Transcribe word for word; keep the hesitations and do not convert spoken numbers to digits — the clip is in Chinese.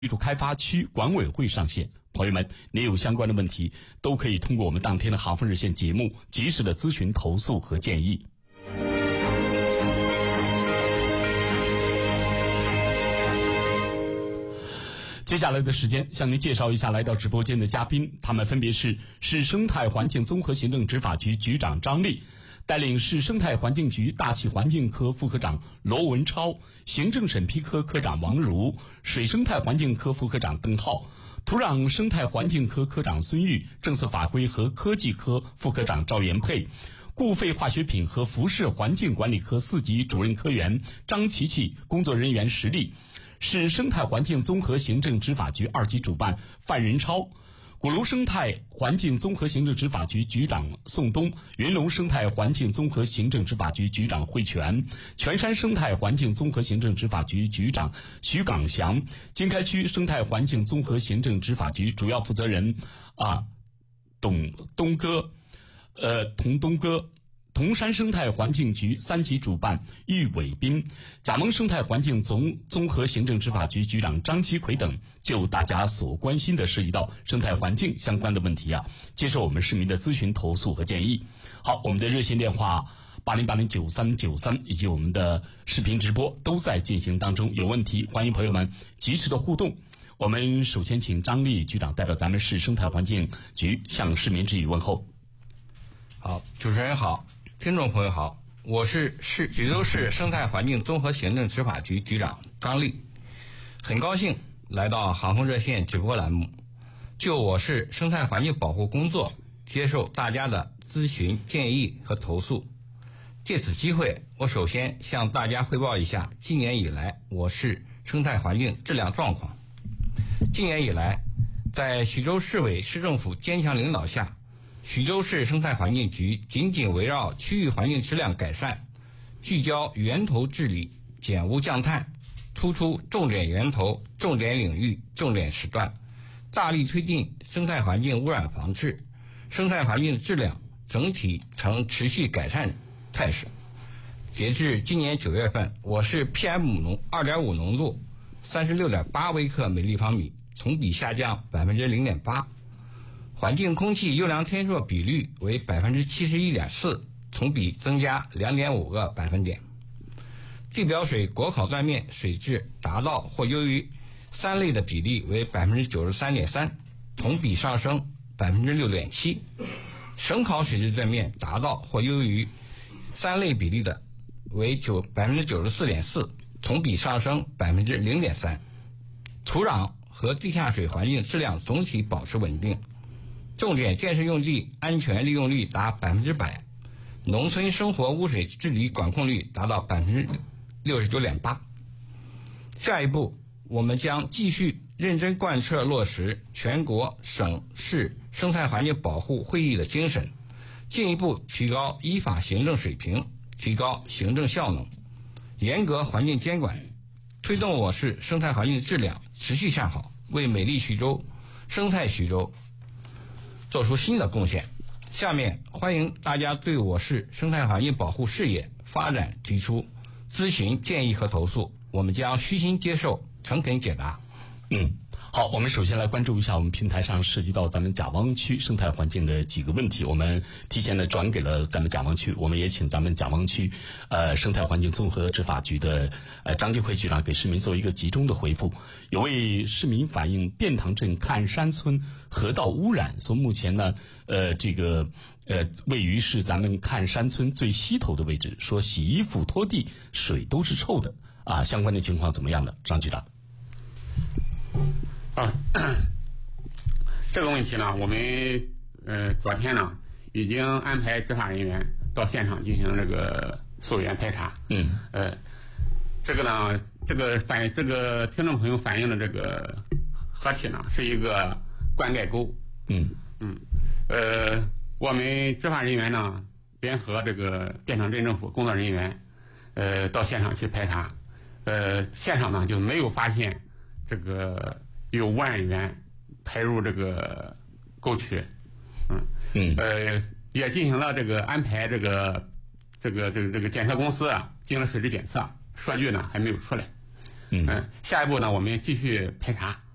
居住开发区管委会上线。朋友们，您有相关的问题，都可以通过我们当天的航风热线节目及时的咨询、投诉和建议。接下来的时间，向您介绍一下来到直播间的嘉宾，他们分别是市生态环境综合行政执法局局长张丽，带领市生态环境局大气环境科副科长罗文超，行政审批科科长王如，水生态环境科副科长邓浩，土壤生态环境科科长孙玉，政策法规和科技科副科长赵元佩，固废化学品和辐射环境管理科四级主任科员张琪琪，工作人员石丽，市生态环境综合行政执法局二级主办范仁超，鼓楼生态环境综合行政执法局局长宋东，云龙生态环境综合行政执法局局长惠全，全山生态环境综合行政执法局局长徐岗祥，经开区生态环境综合行政执法局主要负责人啊董东哥，呃童东哥。铜山生态环境局三级主办郁伟斌，贾蒙生态环境综综合行政执法局局长张其奎等，就大家所关心的涉及到生态环境相关的问题啊，接受我们市民的咨询、投诉和建议。好，我们的热线电话八零八零九三九三以及我们的视频直播都在进行当中，有问题欢迎朋友们及时的互动。我们首先请张丽局长代表咱们市生态环境局向市民致以问候。 好，主持人好，听众朋友好，我是市徐州市生态环境综合行政执法局局长张丽，很高兴来到航风热线直播栏目，就我市生态环境保护工作接受大家的咨询建议和投诉。借此机会，我首先向大家汇报一下今年以来我市生态环境质量状况。今年以来，在徐州市委市政府坚强领导下，徐州市生态环境局紧紧围绕区域环境质量改善，聚焦源头治理、减污降碳，突出重点源头、重点领域、重点时段，大力推进生态环境污染防治，生态环境质量整体呈持续改善态势。截至今年九月份，我市 P M 二点五 浓度三十六点八微克每立方米，同比下降 百分之零点八。环境空气优良天数比率为 百分之七十一点四， 同比增加 零点五个百分点。地表水国考断面水质达到或优于三类的比例为 百分之九十三点三， 同比上升 百分之六点七。 省考水质断面达到或优于三类比例的为 百分之九十四点四， 同比上升 百分之零点三。 土壤和地下水环境质量总体保持稳定，重点建设用地安全利用率达百分之百，农村生活污水治理管控率达到百分之六十九点八。下一步，我们将继续认真贯彻落实全国省市生态环境保护会议的精神，进一步提高依法行政水平，提高行政效能，严格环境监管，推动我市生态环境质量持续向好，为美丽徐州、生态徐州做出新的贡献。下面欢迎大家对我市生态环境保护事业发展提出咨询建议和投诉，我们将虚心接受，诚恳解答。 嗯，好，我们首先来关注一下我们平台上涉及到咱们甲汪区生态环境的几个问题，我们提前的转给了咱们甲汪区，我们也请咱们甲汪区呃生态环境综合执法局的呃张继奎局长给市民做一个集中的回复。有位市民反映便塘镇看山村河道污染，说目前呢呃这个呃位于是咱们看山村最西头的位置，说洗衣服拖地水都是臭的啊，相关的情况怎么样的？张局长。 啊，这个问题呢，我们呃昨天呢已经安排执法人员到现场进行这个溯源排查。 嗯， 呃，这个呢，这个反这个听众朋友反映的这个河体呢是一个灌溉沟。 嗯嗯，呃，我们执法人员呢联合这个便塘镇政府工作人员，呃，到现场去排查，呃，现场呢就没有发现这个有污染源排入这个沟渠。嗯嗯， 呃，也进行了这个安排，这个这个这个这个检测公司啊进行了水质检测，数据呢还没有出来。 嗯、 呃，下一步呢我们继续排查。